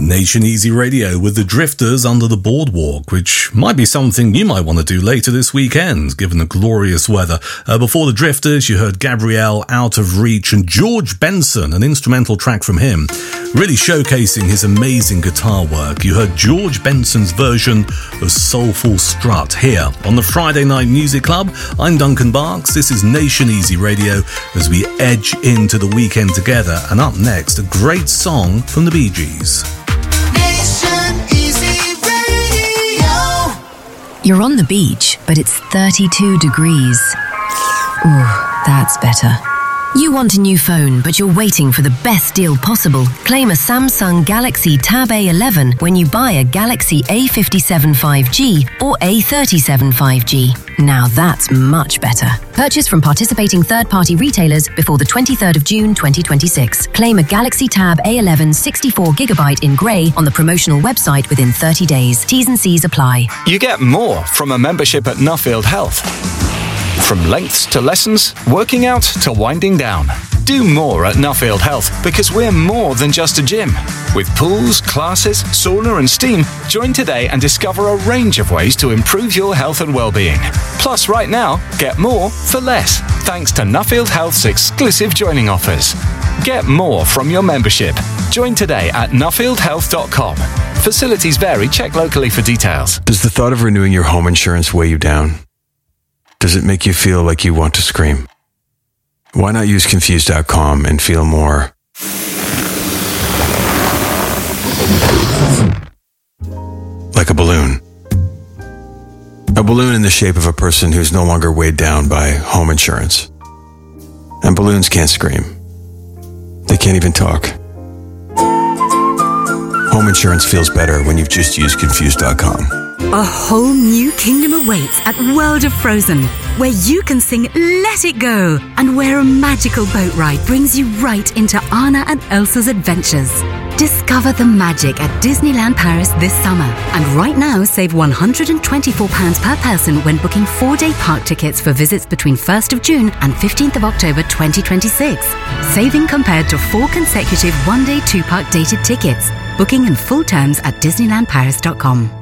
Nation Easy Radio with the Drifters Under the Boardwalk, which might be something you might want to do later this weekend, given the glorious weather. Before the Drifters, you heard Gabrielle, Out of Reach, and George Benson, an instrumental track from him, really showcasing his amazing guitar work. You heard George Benson's version of Soulful Strut here on the Friday Night Music Club. I'm Duncan Barks. This is Nation Easy Radio as we edge into the weekend together. And up next, a great song from the Bee Gees. You're on the beach, but it's 32 degrees. Ooh, that's better. You want a new phone, but you're waiting for the best deal possible. Claim a Samsung Galaxy Tab A11 when you buy a Galaxy A57 5G or A37 5G. Now that's much better. Purchase from participating third-party retailers before the 23rd of June 2026. Claim a Galaxy Tab A11 64GB in grey on the promotional website within 30 days. T's and C's apply. You get more from a membership at Nuffield Health. From lengths to lessons, working out to winding down. Do more at Nuffield Health because we're more than just a gym. With pools, classes, sauna and steam, join today and discover a range of ways to improve your health and well-being. Plus, right now, get more for less, thanks to Nuffield Health's exclusive joining offers. Get more from your membership. Join today at nuffieldhealth.com. Facilities vary. Check locally for details. Does the thought of renewing your home insurance weigh you down? Does it make you feel like you want to scream? Why not use Confused.com and feel more like a balloon? A balloon in the shape of a person who's no longer weighed down by home insurance. And balloons can't scream. They can't even talk. Home insurance feels better when you've just used Confused.com. A whole new kingdom awaits at World of Frozen, where you can sing Let It Go, and where a magical boat ride brings you right into Anna and Elsa's adventures. Discover the magic at Disneyland Paris this summer, and right now save £124 per person when booking 4-day park tickets for visits between 1st of June and 15th of October 2026. Saving compared to 4 consecutive 1-day 2-park dated tickets. Booking and full terms at disneylandparis.com.